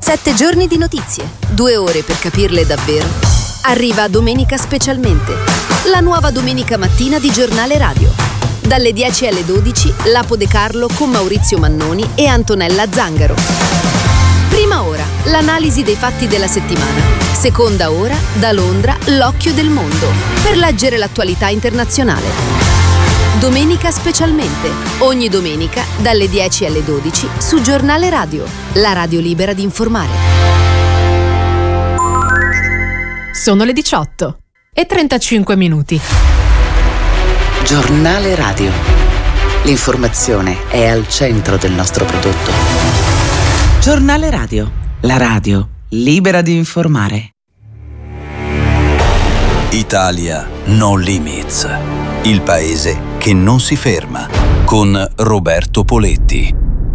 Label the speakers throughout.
Speaker 1: 7 giorni di notizie, 2 ore per capirle davvero. Arriva Domenica Specialmente, la nuova domenica mattina di Giornale Radio. Dalle 10 alle 12, Lapo De Carlo con Maurizio Mannoni e Antonella Zangaro. Prima ora, l'analisi dei fatti della settimana. Seconda ora, da Londra, l'occhio del mondo, per leggere l'attualità internazionale. Domenica Specialmente, ogni domenica dalle 10 alle 12 su Giornale Radio, la radio libera di informare.
Speaker 2: Sono le 18:35.
Speaker 3: Giornale Radio. L'informazione è al centro del nostro prodotto. Giornale Radio, la radio libera di informare.
Speaker 4: Italia No Limits, il paese che non si ferma, con Roberto Poletti.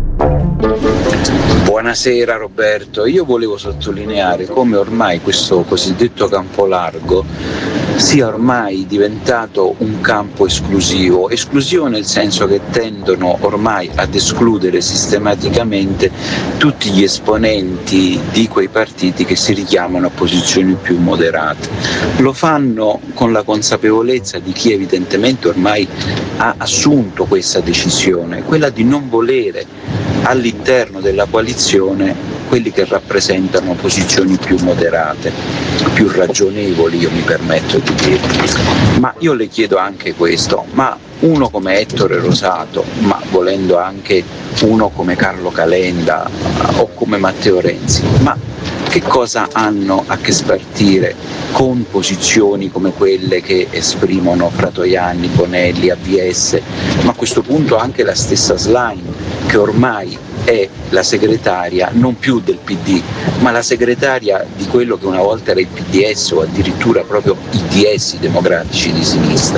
Speaker 5: Buonasera Roberto, io volevo sottolineare come ormai questo cosiddetto campo largo sia ormai diventato un campo esclusivo nel senso che tendono ormai ad escludere sistematicamente tutti gli esponenti di quei partiti che si richiamano a posizioni più moderate. Lo fanno con la consapevolezza di chi evidentemente ormai ha assunto questa decisione, quella di non volere all'interno della coalizione quelli che rappresentano posizioni più moderate, più ragionevoli, io mi permetto di dirlo. Ma io le chiedo anche questo, ma uno come Ettore Rosato, ma volendo anche uno come Carlo Calenda o come Matteo Renzi, ma che cosa hanno a che spartire con posizioni come quelle che esprimono Fratoianni, Bonelli, AVS, ma a questo punto anche la stessa Schlein, che ormai è la segretaria non più del PD, ma la segretaria di quello che una volta era il PDS o addirittura proprio i DS, i democratici di sinistra.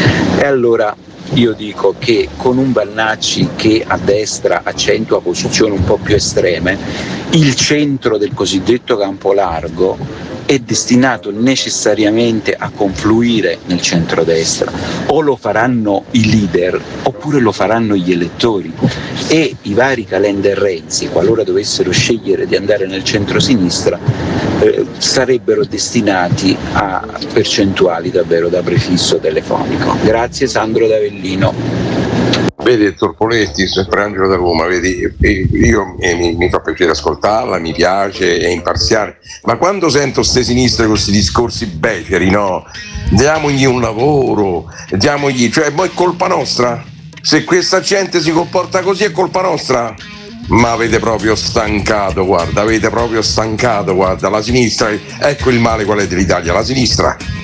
Speaker 5: E allora io dico che con un Vannacci che a destra accentua posizioni un po' più estreme, il centro del cosiddetto campo largo è destinato necessariamente a confluire nel centrodestra. O lo faranno i leader oppure lo faranno gli elettori, e i vari Calenda e Renzi, qualora dovessero scegliere di andare nel centrosinistra, sarebbero destinati a percentuali davvero da prefisso telefonico. Grazie Sandro D'Avellino.
Speaker 6: Vedi, dottor Poletti, sempre Angelo da Roma, vedi, io mi fa piacere ascoltarla, mi piace, è imparziale, ma quando sento ste sinistre con questi discorsi beceri, no? Diamogli un lavoro, cioè, poi è colpa nostra? Se questa gente si comporta così è colpa nostra? Ma avete proprio stancato, guarda, la sinistra, ecco il male qual è dell'Italia, la sinistra